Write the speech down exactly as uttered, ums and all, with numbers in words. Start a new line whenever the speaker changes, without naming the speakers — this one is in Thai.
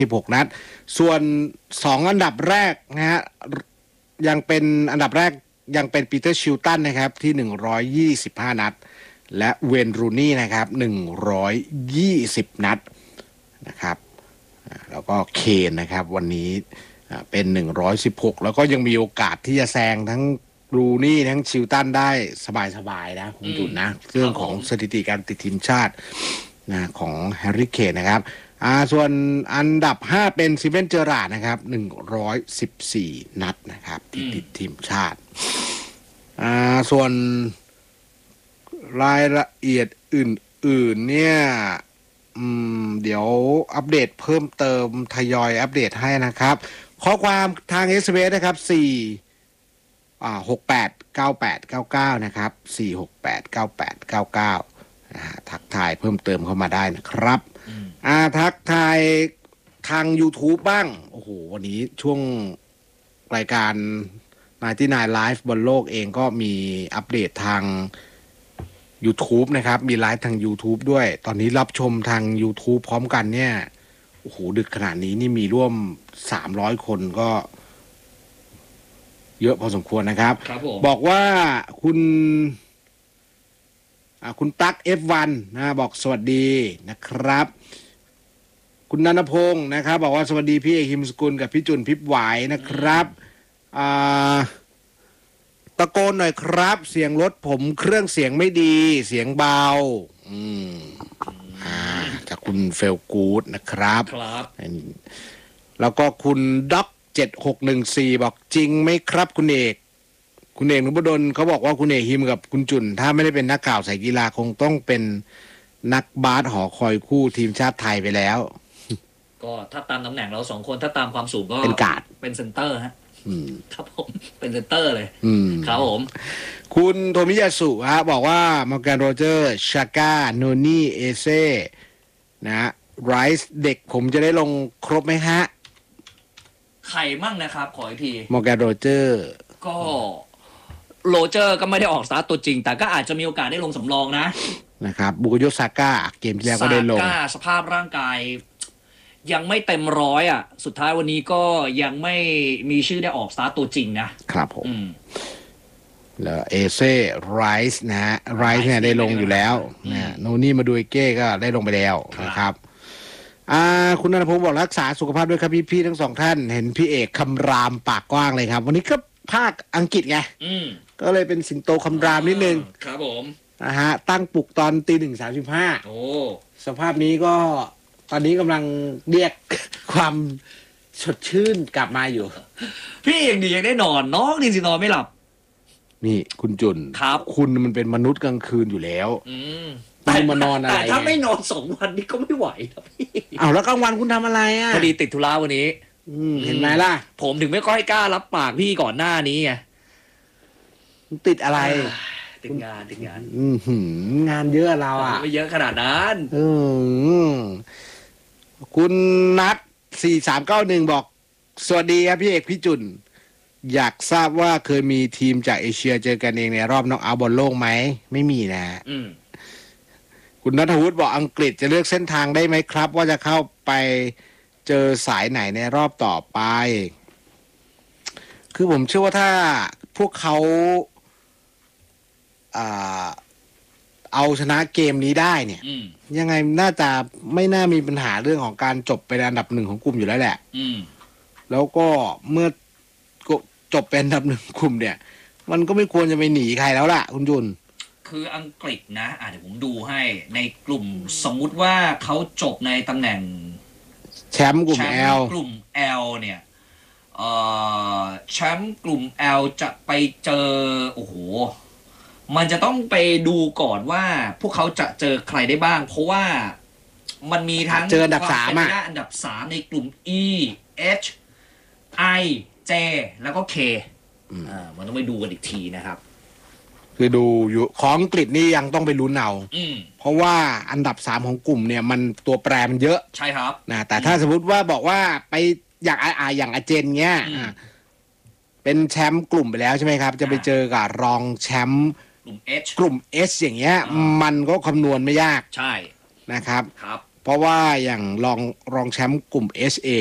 สิบหกนัดส่วนสองอันดับแรกนะฮะยังเป็นอันดับแรกยังเป็นปีเตอร์ชิลตันนะครับที่หนึ่งร้อยยี่สิบห้านัดและเวนรูนี่นะครับหนึ่งร้อยยี่สิบนัดนะครับแล้วก็เคนนะครับวันนี้เป็นหนึ่งร้อยสิบหกแล้วก็ยังมีโอกาสที่จะแซงทั้งรูนี่ทั้งชิลตันได้สบายๆนะคุณจุดนะเรื่องของสถิติการติดทีมชาตินะของแฮร์รี่เคนนะครับอ่าส่วนอันดับห้าเป็นซิเวนเจอราร์ดนะครับหนึ่งร้อยสิบสี่นัดนะครับที่ติดทีมชาติอ่าส่วนรายละเอียดอื่นๆเนี่ยอืมเดี๋ยวอัปเดตเพิ่มเติมทยอยอัปเดตให้นะครับข้อความทาง เอส เอ็ม เอส นะครับสี่อ่าหกแปดเก้าแปดเก้าเก้านะครับสี่หกแปดเก้าแปดเก้าเก้านะฮะทักทายเพิ่มเติมเข้ามาได้นะครับอ่าทักทายทาง YouTube บ้างโอ้โหวันนี้ช่วงรายการไนน์ตี้ไนน์ Live บนโลกเองก็มีอัปเดตทาง YouTube นะครับมีไลฟ์ทาง YouTube ด้วยตอนนี้รับชมทาง YouTube พร้อมกันเนี่ยโอ้โหดึกขนาดนี้นี่มีร่วมสามร้อยคนก็เยอะพอสมควรนะครับบอกว่าคุณคุณตั๊ก เอฟ วัน นะบอกสวัสดีนะครับคุณนันพงศ์นะครับบอกว่าสวัสดีพี่เอกหิมสกุลกับพี่จุนพิบไหวนะครับอ่าตะโกนหน่อยครับเสียงรถผมเครื่องเสียงไม่ดีเสียงเบาอืมอ่าจากคุณเฟลกูดนะครับครับแล้วก็คุณด็อกเจ็ดหกหนึ่งสี่บอกจริงไหมครับคุณเอกคุณเอกนุบดลเขาบอกว่าคุณเอกฮิมกับคุณจุนถ้าไม่ได้เป็นนักข่าวสายกีฬาคงต้องเป็นนักบาสหอคอยคู่ทีมชาติไทยไปแล้ว
ก็ถ้าตามตำแหน่งเราสองคนถ้าตามความสูงก็
เป็นการ์ด
เป็นเซนเตอร์ฮะครับผมเป็นเซนเตอร์เลยครับผม
คุณโทมิยาสุฮะบอกว่ามอร์แกนโรเจอร์ชาก้าโนนี่เอเซ่นะไรส์เด็กผมจะได้ลงครบไหมฮะ
ใครมั่งนะครับขออีกที
มอร์แกนโรเจอร์
ก็โรเจอร์ก็ไม่ได้ออกสตาร์ตตัวจริงแต่ก็อาจจะมีโอกาสได้ลงสำรองนะ
นะครับบุกโยซาก้าเกมที่แล้วก็ได้ลง
ซาก้าสภาพร่างกายยังไม่เต็มร้อยอ่ะสุดท้ายวันนี้ก็ยังไม่มีชื่อได้ออกสตาร์ตตัวจริงนะครับ
ผมแล้วเอเซ่ไรส์นะฮะไรส์เนี่ยได้ลงอยู่แล้วนะโนนี่มาดูเก้ก็ได้ลงไปแล้วนะครับอ่าคุณนันทพงศ์บอกรักษาสุขภาพด้วยครับพี่ๆทั้งสองท่านเห็นพี่เอกคำรามปากกว้างเลยครับวันนี้ก็ภาคอังกฤษไงก็เลยเป็นสิงโตคำรามนิดนึง
ครับผม
นะฮะตั้งปลุกตอนตีหนึ่งสามสิบห้าโอ้สภาพนี้ก็ตอนนี้กำลังเรียกความสดชื่นกลับมาอยู่
พี่ยังดียังได้นอนน้องดีสินอนไม่หลับ
นี่คุณจุน
ครับ
คุณมันเป็นมนุษย์กลางคืนอยู่แล้วแต่มานอนอะไร
แต่ถ้าไม่นอนสองวันนี้ก็ไม่ไหวนะพี่
อ้าวแล้วกลางวันคุณทำอะไรอ่ะ
พอดีติดธุระวันนี้
เห็นไหมล่ะ
ผมถึงไม่ค่อยกล้ารับปากพี่ก่อนหน้านี้ไง
ติดอะไร
ติดงานติดงาน
งานเยอะเราอ่ะ
ไม่เยอะขนาดนั้น
คุณนัทสี่สามเก้าหนึ่งบอกสวัสดีครับพี่เอกพี่จุนอยากทราบว่าเคยมีทีมจากเอเชียเจอกันเองในรอบน็อกเอาท์บอลโลกไหมไม่มีนะคุณณัฐวุฒิบอกอังกฤษจะเลือกเส้นทางได้ไหมครับว่าจะเข้าไปเจอสายไหนในรอบต่อไปคือผมเชื่อว่าถ้าพวกเขาอ่าเอาชนะเกมนี้ได้เนี่ยยังไงน่าจะไม่น่ามีปัญหาเรื่องของการจบเป็นอันดับหนึ่งของกลุ่มอยู่แล้วแหละแล้วก็เมื่อจบเป็นอันดับหนึ่งกลุ่มเนี่ยมันก็ไม่ควรจะไปหนีใครแล้วล่ะคุณจุน
คืออังกฤษนะอ่ะเดี๋ยวผมดูให้ในกลุ่มสมมุติว่าเขาจบในตำแหน่ง
แชมป์กลุ่ม L
กลุ่ม L เนี่ยเอ่อแชมป์กลุ่ม L จะไปเจอโอ้โหมันจะต้องไปดูก่อนว่าพวกเขาจะเจอใครได้บ้างเพราะว่ามันมีทั้ง
เจออันดับสามอ่ะ
อันดับสามในกลุ่ม E H I J แล้วก็ K อ่ามันต้องไปดูกันอีกทีนะครับ
คือดูอยู่ของอังกฤษนี่ยังต้องไปลุ้นเอาเพราะว่าอันดับสามของกลุ่มเนี่ยมันตัวแปรมันเยอะ
ใช่ครับ
นะแต่ถ้าสมมติว่าบอกว่าไปอย่างอาอย่างอาเจนเงี้ยเป็นแชมป์กลุ่มไปแล้วใช่ไหมครับจะไปเจอกับรองแชมป์
กลุ่ม H
กลุ่ม S อย่างเงี้ยมันก็คำนวณไม่ยาก
ใช่
นะครับ
ครับ
เพราะว่าอย่างรองรองแชมป์กลุ่ม H เอ